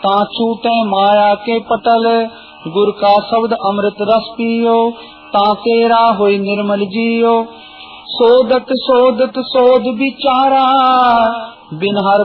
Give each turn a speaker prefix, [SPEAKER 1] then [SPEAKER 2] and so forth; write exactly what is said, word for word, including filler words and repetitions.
[SPEAKER 1] ता छूटे माया के पटल, गुर का शब्द अमृत रस पियो, ता तेरा होई निर्मल जियो। सोदत सोदत सोद विचारा, बिन हर